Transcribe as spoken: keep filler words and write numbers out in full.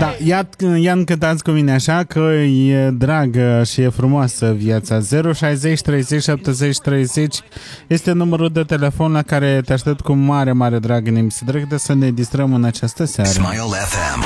Da, ia, ia încântați cu mine așa că e dragă și e frumoasă viața. zero șaizeci treizeci șaptezeci treizeci este numărul de telefon la care te aștept cu mare, mare drag în emisiune. Drept să ne distrăm în această seară. Smile F M.